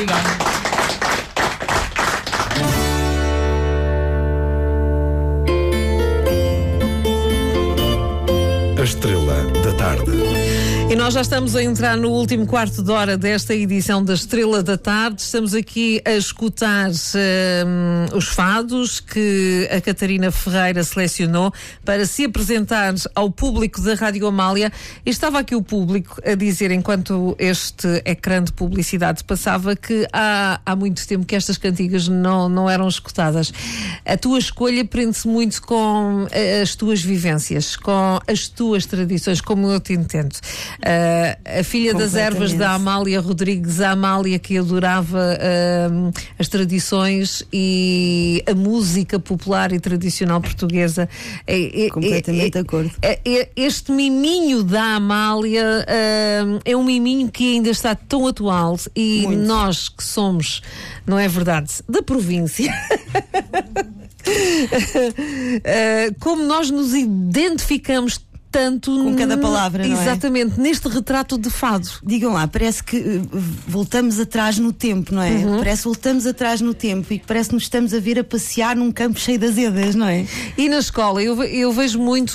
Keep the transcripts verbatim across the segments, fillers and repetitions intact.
Obrigado. A Estrela da Tarde. E nós já estamos a entrar no último quarto de hora desta edição da Estrela da Tarde. Estamos aqui a escutar um, os fados que a Catarina Ferreira selecionou para se apresentar ao público da Rádio Amália. E estava aqui o público a dizer, enquanto este ecrã de publicidade passava, que há, há muito tempo que estas cantigas não, não eram escutadas. A tua escolha prende-se muito com as tuas vivências, com as tuas tradições, como eu te entendo. Uh, a filha das ervas da Amália Rodrigues, a Amália que adorava uh, as tradições e a música popular e tradicional portuguesa. É, é, completamente é, de acordo. É, é, este miminho da Amália uh, é um miminho que ainda está tão atual e muito. Nós que somos, não é verdade, da província. uh, como nós nos identificamos tanto com cada palavra, não é? Exatamente, neste retrato de fado. Digam lá, parece que uh, voltamos atrás no tempo, não é? Uhum. Parece que voltamos atrás no tempo e que parece que nos estamos a ver a passear num campo cheio de azedas, não é? E na escola, eu, eu vejo muito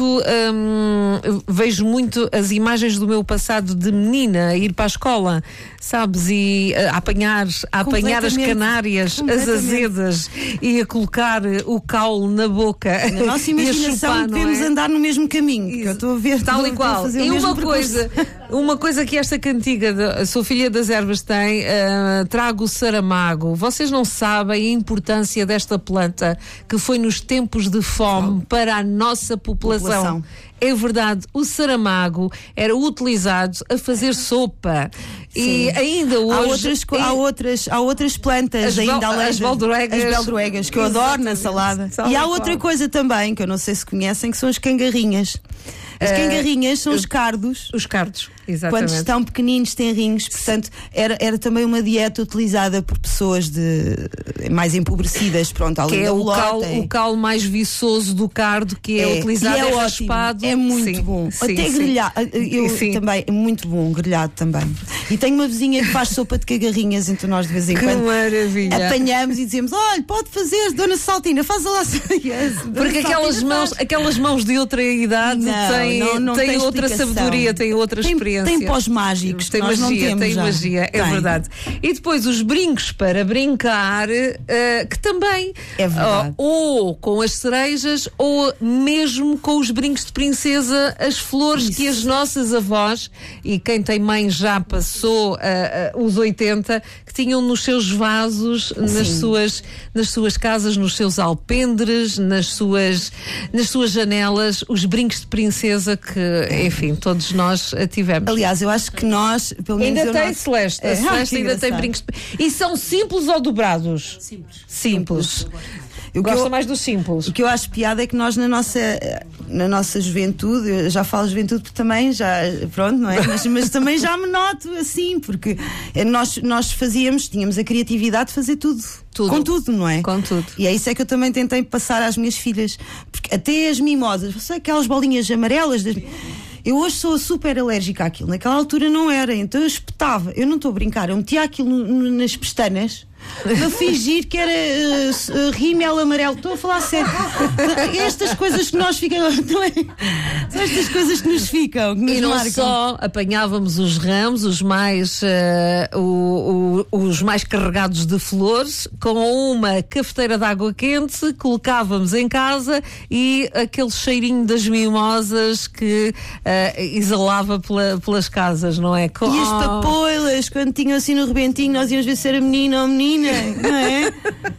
hum, vejo muito as imagens do meu passado de menina, a ir para a escola, sabes? E a apanhar, a apanhar as canárias, as azedas e a colocar o caule na boca. Na nossa imaginação chupar, devemos é? andar no mesmo caminho, porque eu estou a ver tal e qual. E uma percurso. coisa, uma coisa que esta cantiga de, Sou Filha das Ervas tem, uh, trago o saramago. Vocês não sabem a importância desta planta que foi nos tempos de fome para a nossa população. população. É verdade, o saramago era utilizado a fazer sopa. Sim. E ainda hoje... Há outras, é, há outras, há outras plantas ainda além as baldoregas. As beldroegas, que eu adoro na salada. São e há outra qual. coisa também, que eu não sei se conhecem, que são as cangarrinhas. As cangarrinhas são uh, os cardos. Os cardos, exatamente. Quando estão pequeninos, tenrinhos. Portanto, era, era também uma dieta utilizada por pessoas de, mais empobrecidas. Pronto, além que é da o bolota, caule, é. o caule mais viçoso do cardo, que é, é utilizado, é, é raspado. É muito sim, bom. Sim, Até sim. grelhado. Eu sim. também, é muito bom, grelhado também. E tenho uma vizinha que faz sopa de cagarrinhas, então nós de vez em que quando maravilha. apanhamos e dizemos: olha, pode fazer, Dona Saltina, faz lá. Porque aquelas mãos, aquelas mãos de outra idade não, têm, não, não têm tem outra sabedoria, têm outra tem, experiência. Tem pós-mágicos, tem nós magia, não temos tem já. magia, é tem. verdade. E depois os brincos para brincar, uh, que também, é verdade. Uh, ou com as cerejas, ou mesmo com os brincos de princesa, as flores Isso. que as nossas avós, e quem tem mãe já passou uh, uh, os oitenta, que tinham nos seus vasos, nas suas, nas suas casas, nos seus alpendres, nas suas, nas suas janelas, os brincos de princesa que, enfim, todos nós tivemos. Aliás, eu acho que nós, pelo menos ainda tem, nosso... Celeste. A é. Celeste ah, ainda tem brincos de... E são simples ou dobrados? Simples. Simples. simples. Gosta eu, mais dos simples. O que eu acho piada é que nós na nossa, na nossa juventude, eu já falo juventude porque também já, pronto, não é? Mas, mas também já me noto assim, porque nós, nós fazíamos, tínhamos a criatividade de fazer tudo. Tudo. Com tudo, não é? Com tudo. E é isso é que eu também tentei passar às minhas filhas. Porque até as mimosas, você aquelas bolinhas amarelas das... Eu hoje sou super alérgica àquilo. Naquela altura não era, então eu espetava. Eu não estou a brincar, eu metia aquilo no, no, nas pestanas para fingir que era uh, uh, rímel amarelo. Estou a falar sério. Estas coisas que nós ficamos. Não é? São estas coisas que nos ficam. Que nos e não marcam. Só apanhávamos os ramos, os mais, uh, o, o, os mais carregados de flores, com uma cafeteira de água quente, colocávamos em casa e aquele cheirinho das mimosas que uh, exalava pela, pelas casas, não é? Com... E as papoilas, quando tinham assim no rebentinho, nós íamos ver se era menino ou menina. Não é?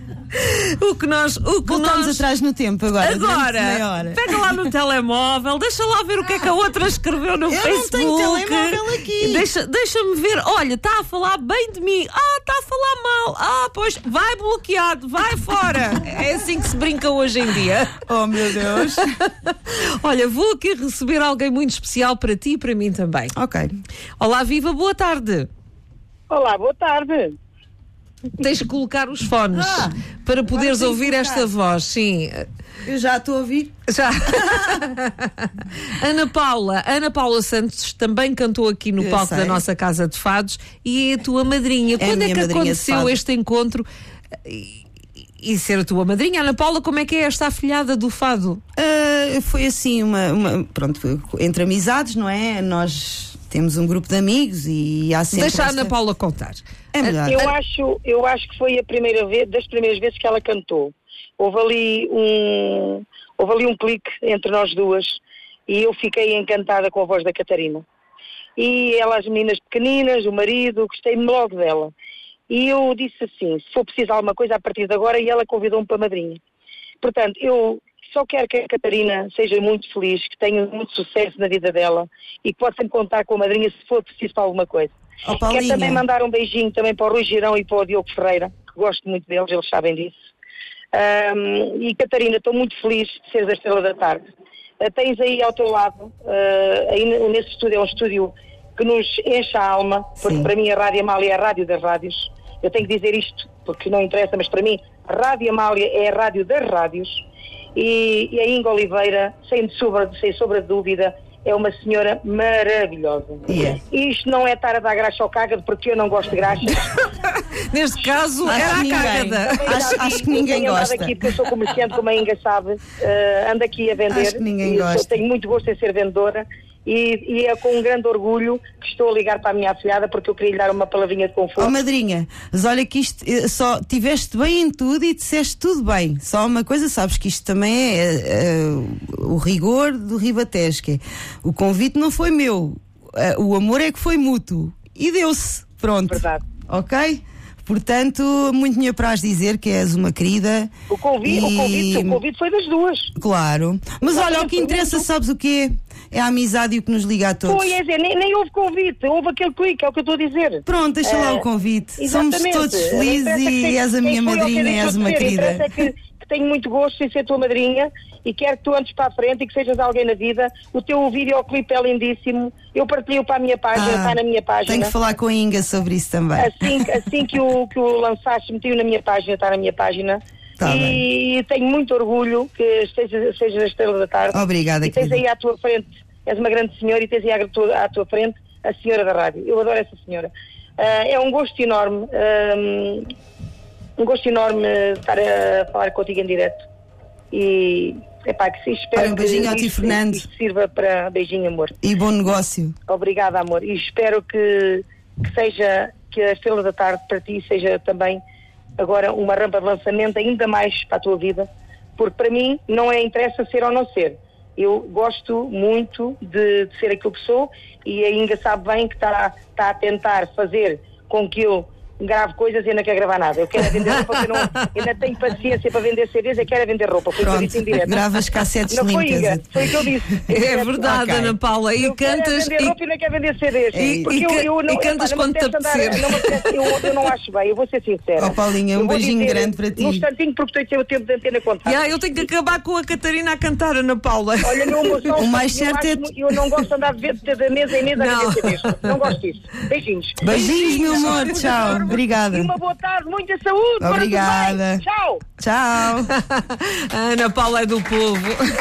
O que nós. O que Voltamos nós... atrás no tempo agora. Agora, pega lá no telemóvel, deixa lá ver o que é que a outra escreveu no Eu Facebook. Eu não tenho telemóvel aqui. Deixa, deixa-me ver. Olha, está a falar bem de mim. Ah, está a falar mal. Ah, pois, vai bloqueado, vai fora. É assim que se brinca hoje em dia. Oh, meu Deus. Olha, vou aqui receber alguém muito especial para ti e para mim também. Ok. Olá, viva, boa tarde. Olá, boa tarde. Tens que colocar os fones Ah, para poderes tenho que ouvir colocar. esta voz, sim. Eu já estou a ouvir. Já. Ana Paula, Ana Paula Santos também cantou aqui no Eu palco sei. da nossa Casa de Fados e é a tua madrinha. a Quando é minha que madrinha de aconteceu fado. este encontro e, e ser a tua madrinha? Ana Paula, como é que é esta afilhada do fado? Uh, foi assim uma, uma- pronto, foi entre amizades, não é? Nós temos um grupo de amigos e há sempre Deixa a esta- Ana Paula contar. É melhor. Eu acho, eu acho que foi a primeira vez, das primeiras vezes que ela cantou. Houve ali um, houve ali um clique entre nós duas e eu fiquei encantada com a voz da Catarina. E ela, as meninas pequeninas, o marido, gostei-me logo dela. E eu disse assim, se for preciso alguma coisa a partir de agora, e ela convidou-me para a madrinha. Portanto, eu só quero que a Catarina seja muito feliz, que tenha muito sucesso na vida dela e que possa contar com a madrinha se for preciso para alguma coisa. Oh, Quero Paulinha. também mandar um beijinho também para o Rui Girão e para o Diogo Ferreira, que gosto muito deles, eles sabem disso. Ahm, e Catarina, estou muito feliz de seres a Estrela da Tarde. Ah, tens aí ao teu lado, ah, aí n- nesse estúdio, é um estúdio que nos enche a alma, porque Sim. para mim a Rádio Amália é a rádio das rádios. Eu tenho que dizer isto, porque não interessa, mas para mim a Rádio Amália é a rádio das rádios. E, e a Inga Oliveira, sem sombra, sem sombra de dúvida, é uma senhora maravilhosa. Yeah. Isto não é estar a dar graxa ao cágado, porque eu não gosto de graxas. Neste caso, Acho era a que ninguém. cágada. Acho- acho que ninguém tenho andado gosta. aqui, porque eu sou comerciante, como a Inga sabe, uh, ando aqui a vender. Acho que ninguém e sou- gosta. tenho muito gosto em ser vendedora e, e é com um grande orgulho que estou a ligar para a minha afilhada, porque eu queria lhe dar uma palavrinha de Oh, conforto. madrinha, mas olha que isto eh, só tiveste bem em tudo e disseste tudo bem. Só uma coisa, sabes que isto também é, eh, o rigor do Ribatejo, que é, o convite não foi meu, eh, o amor é que foi mútuo e deu-se. Pronto. Verdade. Ok? Portanto, muito me apraz dizer que és uma querida. O convite, o, e- convite, o convite foi das duas. Claro. Mas olha, o Exatamente, que interessa, pergunto. sabes o quê? É a amizade e o que nos liga a todos. Foi, é dizer, nem, nem houve convite, houve aquele clique, é o que eu estou a dizer. Pronto, deixa lá Eh, o convite. Somos Exatamente. todos Não felizes interessa que e tenha- és a minha quem foi ou quem madrinha, deixou és de uma ser. querida. Interessa é que, que tenho muito gosto em ser tua madrinha e quero que tu andes para a frente e que sejas alguém na vida. O teu videoclipe é lindíssimo. Eu partilho para a minha página, Ah, está na minha página. Tenho que falar com a Inga sobre isso também. Assim, assim que, o, que o lançaste, meti-o na minha página, está na minha página. Tá e tenho muito orgulho que estejas, sejas a Estrela da Tarde. Obrigada, E tens querida. aí à tua frente, és uma grande senhora e tens aí à tua, à tua frente a senhora da rádio. Eu adoro essa senhora. Ah, é um gosto enorme, ah, um gosto enorme estar a falar contigo em direto. E, epá, que se espero Olha, um beijinho que ao tio isto, Fernando. isto sirva para beijinho, amor. E bom negócio. Obrigada, amor. E espero que, que seja, que a Estrela da Tarde para ti seja também agora uma rampa de lançamento ainda mais para a tua vida, porque para mim não é interessa ser ou não ser. Eu gosto muito de, de ser aquilo que sou e a Inga sabe bem que está, está a tentar fazer com que eu grave coisas e ainda quero gravar nada. Eu quero é vender roupa, porque eu, não, eu ainda tenho paciência para vender C Ds, eu quero é vender roupa. Foi o que eu disse em Pronto, direto. gravas cassetes Não foi, limpas. Inga, foi o que eu disse. É verdade, Ok. Ana Paula. E Eu quero é cantas. vender e- roupa e não quero vender C Ds. E- porque e eu, ca- eu não, e cantas epá, não me quando te apetece andar- apetecer. não me apetece- eu, eu não acho bem, eu vou ser sincera. Oh, Paulinha, um Eu vou beijinho dizer, grande para ti. Num instantinho, porque estou a ter o tempo de antena contada. Yeah, eu tenho que acabar com a Catarina a cantar, Ana Paula. Olha, meu amor, só- O mais eu certo acho é- mu- Eu não gosto de andar de ver- de de mesa em mesa a Não. vender C Ds. Não gosto disso. Beijinhos. Beijinhos, meu amor. Muito Tchau. amor. Obrigada. E uma boa tarde, muita saúde. para tudo Obrigada. bem. Tchau. Tchau. A Ana Paula é do povo.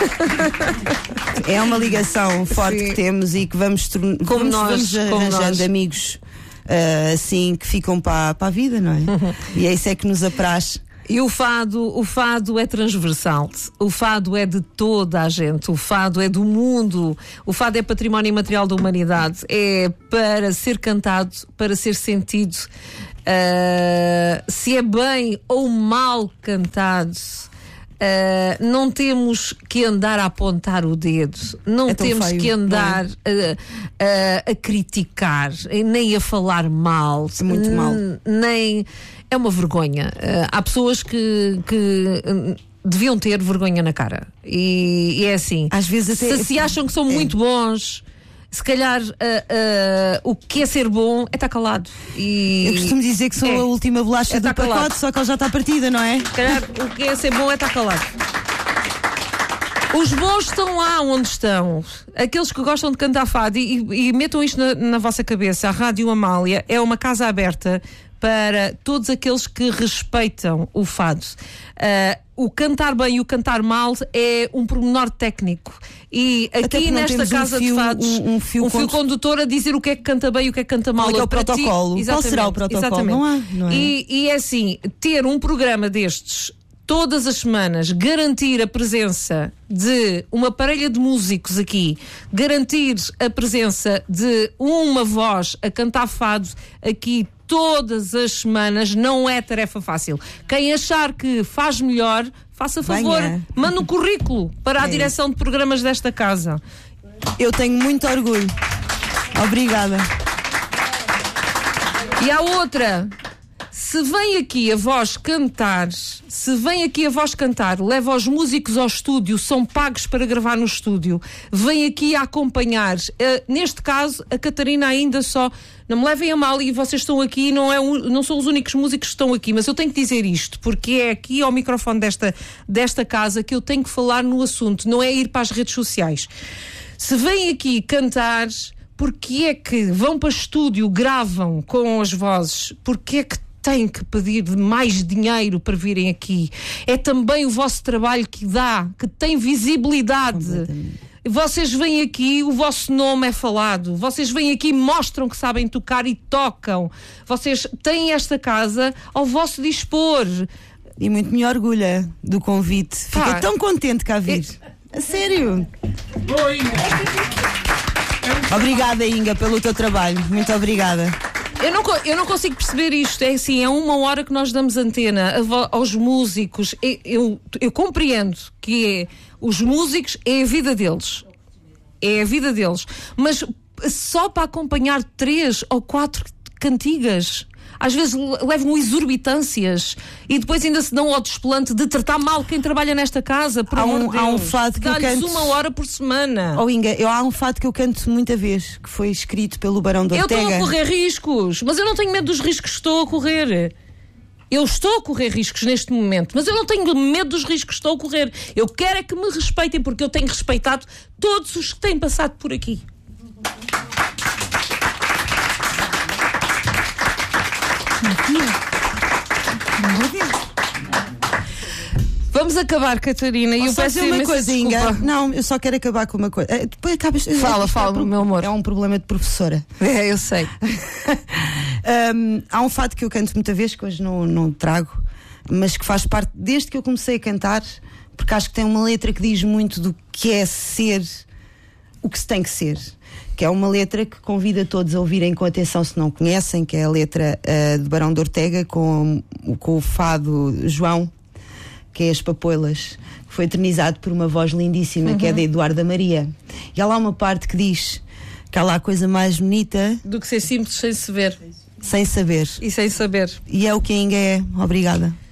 É uma ligação forte Sim. que temos e que vamos, torn- Como vamos, nós, vamos como arranjando nós. amigos ah, assim que ficam para, para a vida, não é? E é isso é que nos apraz. E o fado, o fado é transversal. O fado é de toda a gente. O fado é do mundo. O fado é património imaterial da humanidade. É para ser cantado, para ser sentido. Ah, se é bem ou mal cantado. Uh, não temos que andar a apontar o dedo, não É tão temos feio, que andar não é? a, a, a criticar, nem a falar mal, É muito mal. N- nem é uma vergonha. Uh, há pessoas que, que hum, deviam ter vergonha na cara e, e é assim. Às vezes até- se, se acham que são muito bons, se calhar uh, uh, o que é ser bom é estar calado. E Eu costumo dizer que sou É. a última bolacha É do tá pacote, calado. só que ela já está partida, não é? Se calhar o que é ser bom é estar calado. Os bons estão lá onde estão. Aqueles que gostam de cantar fado e, e- e metam isto na, na vossa cabeça. A Rádio Amália é uma casa aberta para todos aqueles que respeitam o fado. Uh, o cantar bem e o cantar mal é um pormenor técnico. E aqui nesta casa um fio, de fados, um, um, fio, um fio condutor a dizer o que é que canta bem e o que é que canta mal. Qual é o protocolo? Qual será o protocolo? Não há, não é? E, e é assim, ter um programa destes todas as semanas, garantir a presença de uma parelha de músicos aqui, garantir a presença de uma voz a cantar fado aqui todas as semanas, não é tarefa fácil. Quem achar que faz melhor, faça favor, Venha. manda um currículo para a é. direção de programas desta casa. Eu tenho muito orgulho. Obrigada. E a outra... Se vem aqui a voz cantar, se vem aqui a voz cantar, leva os músicos ao estúdio, são pagos para gravar no estúdio, vem aqui a acompanhar. Uh, neste caso, a Catarina ainda só, não me levem a mal, e vocês estão aqui, não, é um, não são os únicos músicos que estão aqui, mas eu tenho que dizer isto, porque é aqui ao microfone desta, desta casa que eu tenho que falar no assunto, não é ir para as redes sociais. Se vem aqui cantar, porque é que vão para estúdio, gravam com as vozes, porque é que têm que pedir mais dinheiro para virem aqui? É também o vosso trabalho que dá, que tem visibilidade. Vocês vêm aqui, o vosso nome é falado. Vocês vêm aqui, mostram que sabem tocar e tocam. Vocês têm esta casa ao vosso dispor. E muito me orgulha do convite. Fiquei ah, tão contente cá vir. É... A sério. Boa, Inga. Obrigada, Inga, pelo teu trabalho. Muito obrigada. Eu não, eu não consigo perceber isto. É assim, é uma hora que nós damos antena aos músicos. Eu, eu, eu compreendo que é, os músicos é a vida deles. É a vida deles. Mas só para acompanhar três ou quatro cantigas, às vezes levam exorbitâncias e depois ainda se dão ao desplante de tratar mal quem trabalha nesta casa. Por há amor um, de Deus. Há um fado que eu canto uma hora por semana. Oh, Inga, eu, há um fado que eu canto muita vez, que foi escrito pelo Barão de Ortega. Eu estou a correr riscos, mas eu não tenho medo dos riscos que estou a correr. Eu estou a correr riscos neste momento, mas eu não tenho medo dos riscos que estou a correr. Eu quero é que me respeitem, porque eu tenho respeitado todos os que têm passado por aqui. Vamos acabar, Catarina. E eu peço uma coisa, desculpa. Inga. Não, eu só quero acabar com uma coisa. Depois acabas. Fala, é, fala, é, meu amor. É um problema de professora. É, eu sei. um, há um fato que eu canto muita vez, que hoje não, não trago, mas que faz parte desde que eu comecei a cantar, porque acho que tem uma letra que diz muito do que é ser o que se tem que ser. Que é uma letra que convida todos a ouvirem com atenção se não conhecem, que é a letra uh, de Barão de Ortega com, com o fado João, que é As Papoilas, que foi eternizado por uma voz lindíssima, uhum. que é da Eduarda Maria. E há lá uma parte que diz que há lá a coisa mais bonita do que ser simples sem se ver. Sem saber. E sem saber. E é o que a Inga é. Obrigada.